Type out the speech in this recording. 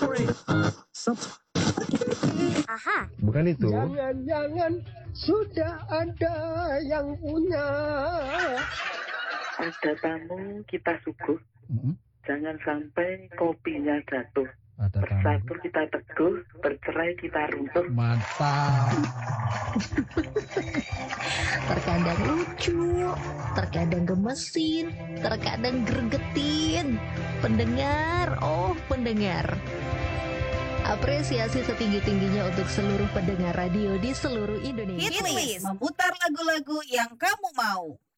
Aha. Bukan itu. Jangan-jangan sudah ada yang punya. Ada tamu kita suguh. Jangan sampai kopinya jatuh. Ada Bersatu kita teguh, bercerai kita runtuh. Mantap. Terkadang lucu, terkadang gemesin, terkadang gregetin. Pendengar, oh pendengar. Apresiasi setinggi-tingginya untuk seluruh pendengar radio di seluruh Indonesia. Hitlist, memutar lagu-lagu yang kamu mau.